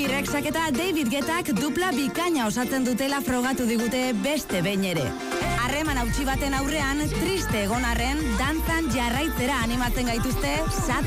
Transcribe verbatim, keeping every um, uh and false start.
T-Rexak eta David Guettak dupla bikaina osatzen dutela frogatu digute beste behin ere. Harreman hautsi baten aurrean, triste egon arren, dantzan jarraitzera animatzen gaituzte Sad